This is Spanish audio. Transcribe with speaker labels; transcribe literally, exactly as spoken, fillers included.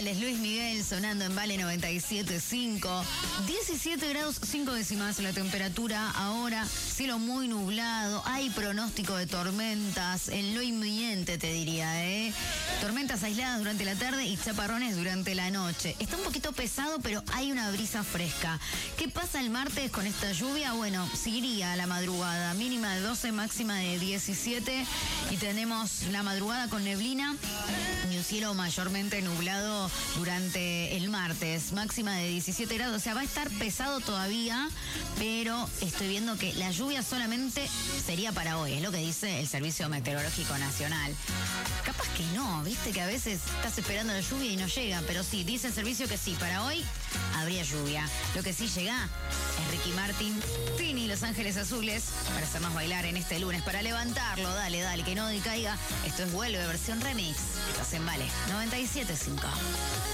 Speaker 1: Él es Luis Miguel sonando en Vale noventa y siete punto cinco. diecisiete grados cinco décimas la temperatura ahora, cielo muy nublado, hay pronóstico de tormentas en lo inminente, te diría, ¿eh? Tormentas aisladas durante la tarde y chaparrones durante la noche. Está un poquito pesado, pero hay una brisa fresca. ¿Qué pasa el martes con esta lluvia? Bueno, seguiría a la madrugada, mínima de doce, máxima de diecisiete, y tenemos la madrugada con neblina y un cielo mayormente nublado durante el martes, máxima de diecisiete grados, o sea, va a estar pesado todavía, pero estoy viendo que la lluvia solamente sería para hoy, es lo que dice el Servicio Meteorológico Nacional. Capaz que no, viste que a veces estás esperando la lluvia y no llega, pero sí, dice el servicio que sí, para hoy habría lluvia. Lo que sí llega es Ricky Martin, Tini, Los Ángeles Azules, para hacernos bailar en este lunes, para levantarlo, dale, dale, que no decaiga. Esto es Vuelve, versión remix. Estás en Vale noventa y siete punto cinco.